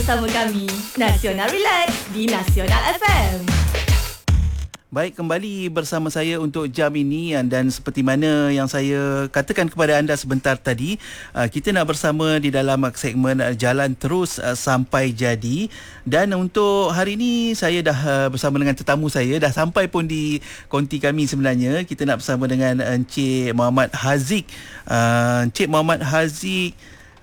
Bersama kami, Nasional Relax di Nasional FM. Baik, kembali bersama saya untuk jam ini, dan seperti mana yang saya katakan kepada anda sebentar tadi, kita nak bersama di dalam segmen Jalan Terus Sampai Jadi. Dan untuk hari ini saya dah bersama dengan tetamu saya, dah sampai pun di konti kami sebenarnya. Kita nak bersama dengan Encik Muhammad Haziq. Encik Muhammad Haziq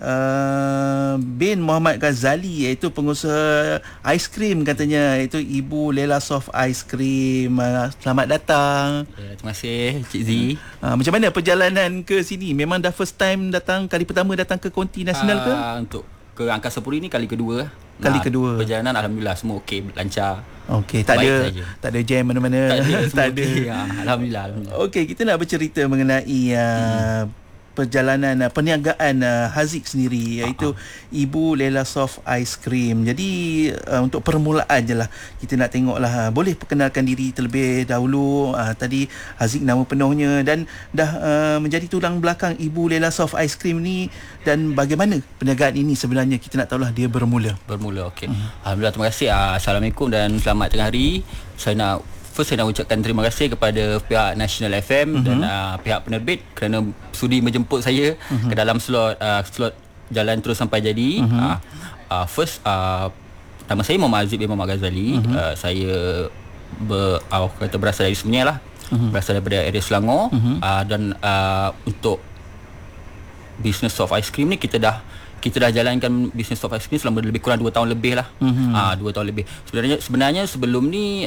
bin Muhammad Ghazali, iaitu pengusaha aiskrim katanya, iaitu Ibu Lela Soft Ice Cream. Selamat datang. Terima kasih Cik Z. Macam mana perjalanan ke sini? Memang dah first time datang, kali pertama datang ke konti nasional ke? Untuk ke Angkasa Puri ni kali kedua. Kali kedua. Perjalanan Alhamdulillah semua okey, lancar. Okey, tak ada jam mana-mana. Tak ada. Alhamdulillah. Okey, kita nak bercerita mengenai perjalanan perniagaan Haziq sendiri, iaitu Ibu Lela Soft Ice Cream. Jadi untuk permulaan je lah, kita nak tengoklah, boleh perkenalkan diri terlebih dahulu. Tadi Haziq nama penuhnya, dan dah menjadi tulang belakang Ibu Lela Soft Ice Cream ni, dan bagaimana perniagaan ini sebenarnya, kita nak tahulah dia bermula. Okey. Alhamdulillah, terima kasih. Assalamualaikum dan selamat tengah hari. Saya nak ucapkan terima kasih kepada pihak National FM dan pihak penerbit kerana sudi menjemput saya ke dalam slot Jalan Terus Sampai Jadi. First, nama saya Muhammad Haziq bin Muhammad Ghazali. Saya berasal dari Sungai lah. Berasal daripada area Selangor. Dan untuk bisnes soft ice cream ni, kita dah jalankan bisnes soft ice cream selama lebih kurang 2 tahun lebih lah. 2 tahun lebih. Sebenarnya sebelum ni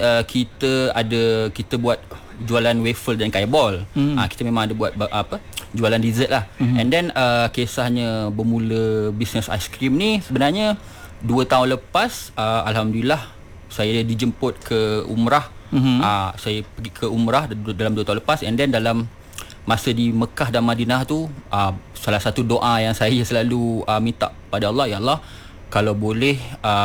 kita buat jualan waffle dan kaya ball. Kita memang ada buat jualan dessert lah. And then kisahnya bermula bisnes ice cream ni sebenarnya 2 tahun lepas. Alhamdulillah, saya dijemput ke umrah. Saya pergi ke umrah dalam 2 tahun lepas. And then dalam masa di Mekah dan Madinah tu, salah satu doa yang saya selalu minta pada Allah, ya Allah, kalau boleh,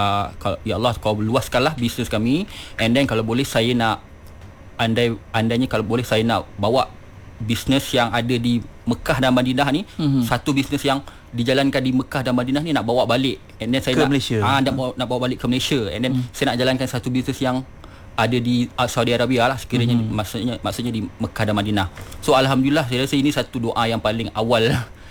ya Allah, kau luaskanlah bisnes kami. And then kalau boleh saya nak, andainya kalau boleh saya nak bawa bisnes yang ada di Mekah dan Madinah ni, satu bisnes yang dijalankan di Mekah dan Madinah ni nak bawa balik. And then saya ke Malaysia. Nak bawa balik ke Malaysia. And then saya nak jalankan satu bisnes yang ada di Saudi Arabia lah sekiranya, maksudnya di Mekah dan Madinah. So alhamdulillah, saya rasa ini satu doa yang paling awal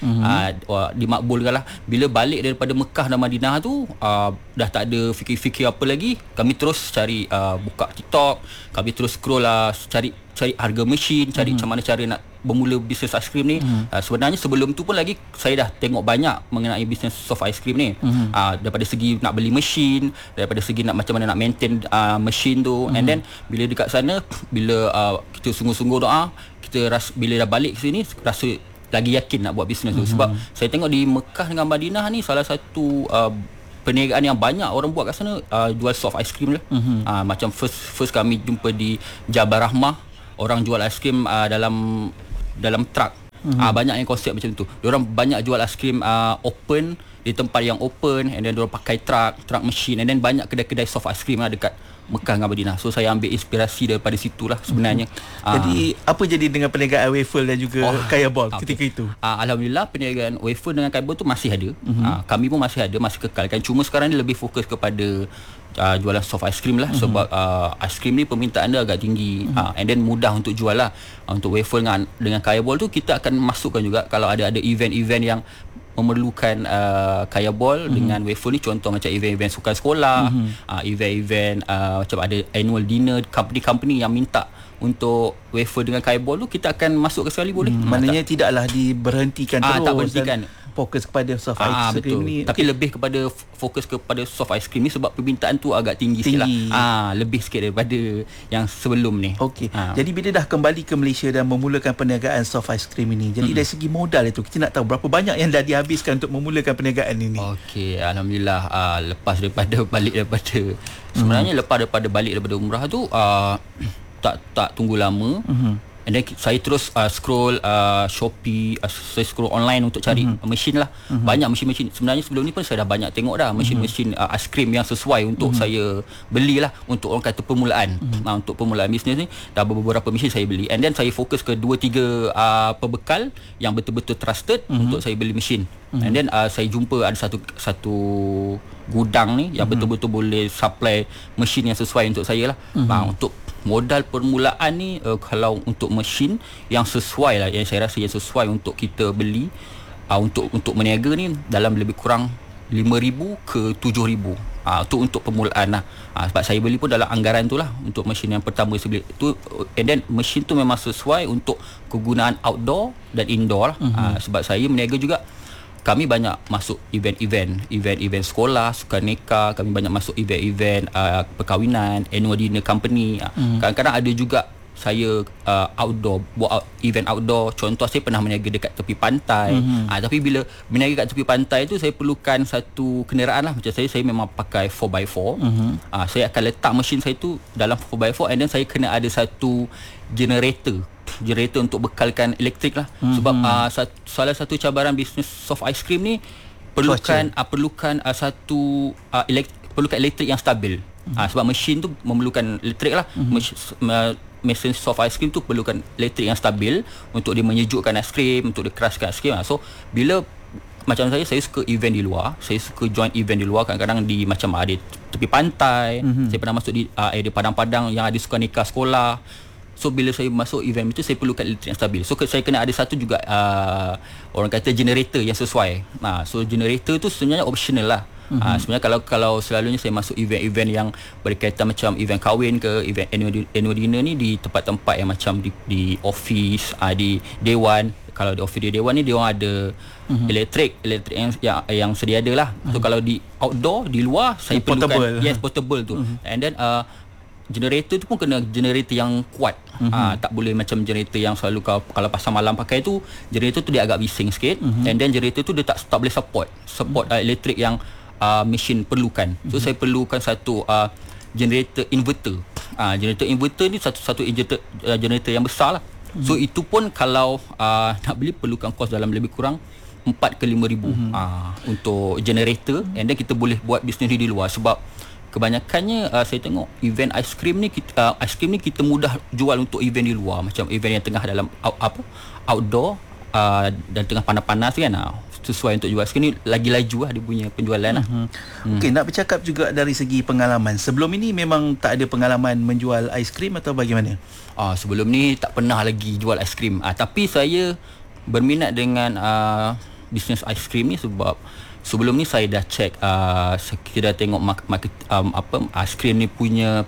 dimakbulkan lah. Bila balik daripada Mekah dan Madinah tu, dah tak ada fikir-fikir apa lagi. Kami terus cari, buka TikTok, kami terus scroll lah, cari harga mesin, cari macam mana cara nak bermula bisnes ice cream ni. Sebenarnya sebelum tu pun lagi saya dah tengok banyak mengenai bisnes soft ice cream ni. Daripada segi nak beli mesin, daripada segi nak macam mana nak maintain mesin tu. And then bila dekat sana, bila kita sungguh-sungguh doa, bila dah balik ke sini rasa lagi yakin nak buat bisnes tu. Sebab saya tengok di Mekah dengan Madinah ni salah satu perniagaan yang banyak orang buat kat sana, jual soft ice cream lah. Macam first kami jumpa di Jabal Rahmah, orang jual ice cream dalam truk. Banyak yang konsep macam tu. Diorang banyak jual ice cream open, di tempat yang open, and then diorang pakai truck machine, and then banyak kedai-kedai soft ice cream lah dekat Mekah dengan Madinah. So saya ambil inspirasi daripada situlah sebenarnya. Jadi apa jadi dengan perniagaan waffle dan juga kaya ball ketika itu? Alhamdulillah, perniagaan waffle dengan kaya ball tu masih ada. Kami pun masih kekalkan. Cuma sekarang ni lebih fokus kepada jualan soft ice cream lah. Sebab ice cream ni permintaan dia agak tinggi. And then mudah untuk jual lah. Untuk waffle dengan kaya ball tu, kita akan masukkan juga kalau ada event-event yang memerlukan kaya ball dengan waffle ni. Contoh macam event-event sukan sekolah, event-event macam ada annual dinner, company-company yang minta untuk waffle dengan kaya ball tu, kita akan masuk ke sekali boleh. Maknanya tidaklah diberhentikan terus. Tak berhentikan. Fokus kepada soft ice cream ni. Tapi lebih kepada fokus kepada soft ice cream ni sebab permintaan tu agak tinggi sikit lah. Lebih sikit daripada yang sebelum ni. Okey. Jadi bila dah kembali ke Malaysia dan memulakan perniagaan soft ice cream ini, jadi dari segi modal itu, kita nak tahu berapa banyak yang dah dihabiskan untuk memulakan perniagaan ini. Okey, alhamdulillah, lepas daripada umrah tu, tak tunggu lama. And then saya terus scroll Shopee, saya scroll online untuk cari mesin lah. Banyak mesin-mesin. Sebenarnya sebelum ni pun saya dah banyak tengok dah mesin-mesin aiskrim yang sesuai untuk saya belilah untuk orang kata permulaan. Untuk permulaan bisnes ni dah beberapa mesin saya beli. And then saya fokus ke 2-3 pembekal yang betul-betul trusted untuk saya beli mesin. And then saya jumpa ada satu gudang ni yang betul-betul boleh supply mesin yang sesuai untuk saya lah. Untuk modal permulaan ni kalau untuk mesin yang sesuai lah, yang saya rasa yang sesuai untuk kita beli untuk meniaga ni dalam lebih kurang 5,000 ke 7,000 untuk permulaan lah. Sebab saya beli pun dalam anggaran tu lah untuk mesin yang pertama saya beli tu. And then mesin tu memang sesuai untuk kegunaan outdoor dan indoor lah. Sebab saya meniaga juga, kami banyak masuk event sekolah, sukan nikah, kami banyak masuk event perkahwinan, annual dinner company. Kadang-kadang ada juga saya buat event outdoor. Contoh, saya pernah meniaga dekat tepi pantai. Tapi bila meniaga kat tepi pantai tu, saya perlukan satu kenderaan lah. Macam saya memang pakai 4x4. Saya akan letak mesin saya tu dalam 4x4, and then saya kena ada satu generator untuk bekalkan elektrik lah. Sebab salah satu cabaran bisnes soft ice cream ni perlukan elektrik yang stabil. Sebab mesin tu memerlukan elektrik lah. Mesin soft ice cream tu perlukan elektrik yang stabil untuk dia menyejukkan aiskrim, untuk dia keraskan aiskrim. So bila macam saya suka event di luar, saya suka join event di luar. Kadang-kadang di macam ada tepi pantai, saya pernah masuk di area padang-padang yang ada sukan nikah sekolah. So bila saya masuk event itu, saya perlukan elektrik yang stabil. So saya kena ada satu juga orang kata generator yang sesuai. So generator tu sebenarnya optional lah. Sebenarnya kalau selalunya saya masuk event-event yang berkaitan macam event kahwin ke event annual dinner ni di tempat-tempat yang macam di office, di dewan. Kalau di office, di dewan ni dia orang ada elektrik yang sedia ada lah. So kalau di outdoor, di luar, saya perlukan portable tu. And then generator tu pun kena generator yang kuat. Tak boleh macam generator yang selalu kalau pasal malam pakai tu, generator tu dia agak bising sikit. And then generator tu dia tak boleh support elektrik yang mesin perlukan. So saya perlukan satu generator inverter. Generator inverter ni satu generator yang besar lah. So itu pun kalau nak beli perlukan kos dalam lebih kurang 4 ke 5,000 untuk generator. And then kita boleh buat bisnes ni di luar. Sebab kebanyakannya saya tengok event aiskrim ni kita mudah jual untuk event di luar, macam event yang tengah dalam outdoor dan tengah panas-panas kan, sesuai untuk jual. Sekarang ni lagi laju lah dia punya penjualan lah. Okey, nak bercakap juga dari segi pengalaman. Sebelum ini memang tak ada pengalaman menjual aiskrim atau bagaimana? Sebelum ni tak pernah lagi jual aiskrim. Tapi saya berminat dengan bisnes aiskrim ni sebab sebelum ni saya dah check, kita dah tengok market, aiskrim ni punya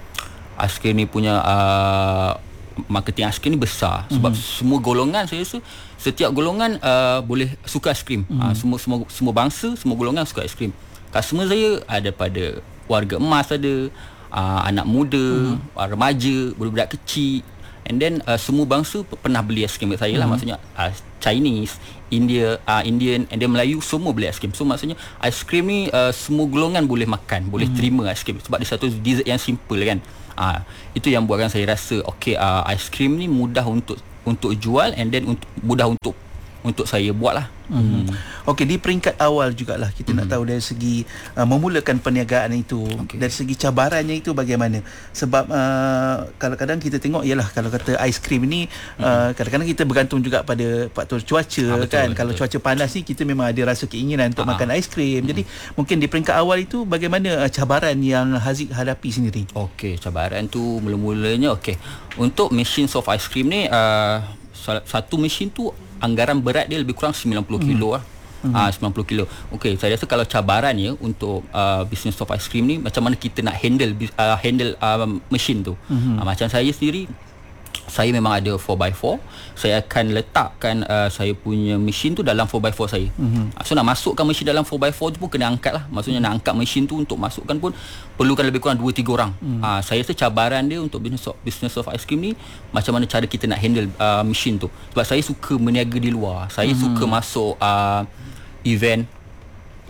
marketing aiskrim ni besar. Sebab semua golongan, saya rasa setiap golongan boleh suka aiskrim. Semua bangsa, semua golongan suka aiskrim. Customer saya ada pada warga emas, ada anak muda, remaja, budak-budak kecil. And then semua bangsa pernah beli aiskrim kat saya lah. Maksudnya Chinese, Indian, and then Melayu, semua beli aiskrim. So maksudnya aiskrim ni semua golongan boleh makan, boleh terima aiskrim. Sebab dia satu dessert yang simple kan. Itu yang buatkan saya rasa aiskrim ni mudah untuk jual, and then mudah untuk saya buat lah. Okey, di peringkat awal jugalah kita nak tahu dari segi memulakan perniagaan itu, dari segi cabarannya itu bagaimana. Sebab kadang-kadang kita tengok ialah kalau kata aiskrim ni kadang-kadang kita bergantung juga pada faktor cuaca. Betul. Kalau cuaca panas ni kita memang ada rasa keinginan untuk makan aiskrim. Jadi mungkin di peringkat awal itu bagaimana cabaran yang Haziq hadapi sendiri? Okey, cabaran tu mula-mulanya untuk mesin soft aiskrim ni, satu mesin tu anggaran berat dia lebih kurang 90 kilo lah. 90 kilo. Okey, saya rasa kalau cabarannya untuk bisnes soft ice cream ni, macam mana kita nak handle mesin tu. Macam saya sendiri, saya memang ada 4x4. Saya akan letakkan saya punya mesin tu dalam 4x4 saya. So nak masukkan mesin dalam 4x4 tu pun kena angkat lah. Maksudnya nak angkat mesin tu untuk masukkan pun perlukan lebih kurang 2-3 orang. Saya rasa cabaran dia untuk bisnes soft ice cream ni, macam mana cara kita nak handle mesin tu. Sebab saya suka meniaga di luar. Saya suka masuk event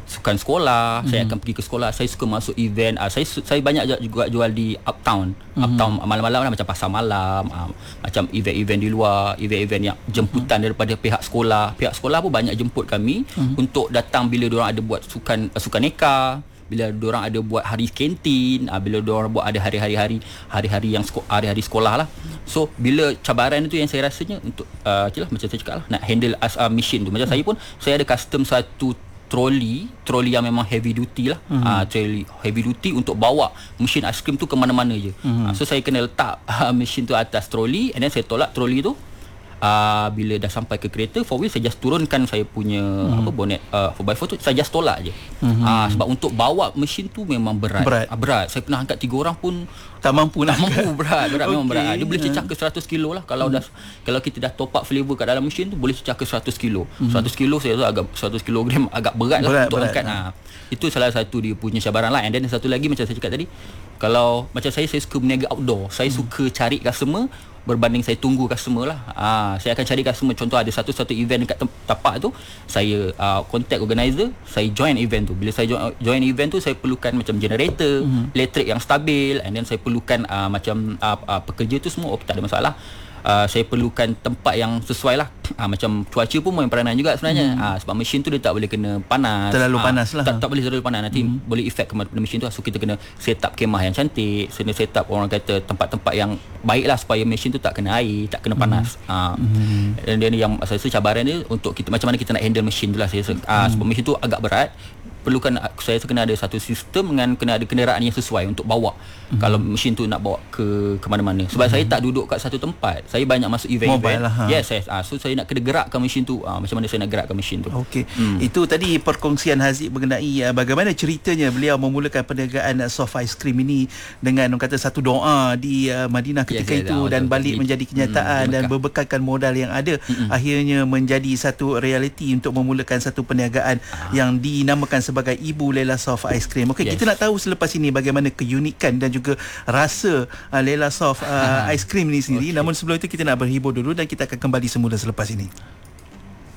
sukan sekolah, saya akan pergi ke sekolah, saya suka masuk event, saya banyak juga jual di uptown malam-malam lah, macam pasar malam, macam event-event di luar, event-event yang jemputan daripada pihak sekolah pun banyak jemput kami untuk datang bila diorang ada buat sukan neka, bila diorang ada buat hari kantin, bila diorang buat ada hari-hari yang hari-hari sekolah lah. So bila cabaran itu yang saya rasanya untuk macam saya cakap lah, nak handle as a machine tu. Macam saya pun, saya ada custom satu troli yang memang heavy duty lah. Troli heavy duty untuk bawa mesin aiskrim tu ke mana-mana je. So saya kena letak mesin tu atas troli, and then saya tolak troli tu. Bila dah sampai ke kereta, for wheel saya just turunkan saya punya bonet 4x4 tu, saya just tolak je. Sebab untuk bawa mesin tu memang berat. Saya pernah angkat 3 orang pun tak mampu nak. Berat memang berat. Dia boleh cecah ke 100 kilo lah kalau kita dah top up flavor kat dalam mesin tu, boleh cecah ke 100 kilo. 100 kilo saya rasa agak 100 kilogram agak berat lah untuk angkat. Itu salah satu dia punya cabaran lah. And then satu lagi macam saya cakap tadi, kalau macam saya suka berniaga outdoor. Saya suka cari customer berbanding saya tunggu customer lah. Saya akan cari customer. Contoh ada satu event dekat tapak tu, saya contact organizer, saya join event tu. Bila saya join event tu, saya perlukan macam generator, elektrik yang stabil, and then saya perlukan macam pekerja tu semua tak ada masalah. Saya perlukan tempat yang sesuai lah. Macam cuaca pun main peranan juga sebenarnya. Sebab mesin tu dia tak boleh kena panas, terlalu panas lah. Tak boleh terlalu panas, nanti boleh efek kepada mesin tu. So kita kena set up kemah yang cantik, kena set up orang kata tempat-tempat yang baik lah, supaya mesin tu tak kena air, tak kena panas. Dan yang saya rasa cabaran dia untuk kita, macam mana kita nak handle mesin tu lah. Saya sebab mesin tu agak berat, perlukan saya kena ada satu sistem dengan kena ada kenderaan yang sesuai untuk bawa. Kalau mesin tu nak bawa ke mana-mana. Sebab saya tak duduk kat satu tempat. Saya banyak masuk event-event. Lah, yes. So saya nak kena gerakkan mesin tu. Macam mana saya nak gerakkan mesin tu. Okey. Itu tadi perkongsian Haziq mengenai bagaimana ceritanya beliau memulakan perniagaan soft ice cream ini dengan orang kata satu doa di Madinah ketika itu, dan balik menjadi kenyataan, dan berbekalkan modal yang ada, akhirnya menjadi satu realiti untuk memulakan satu perniagaan yang dinamakan sebagai Ibu Lela Soft Ice Cream. Okey, kita nak tahu selepas ini bagaimana keunikan dan juga rasa Lela Soft Ice Cream ini sendiri. Namun sebelum itu kita nak berhibur dulu, dan kita akan kembali semula selepas ini.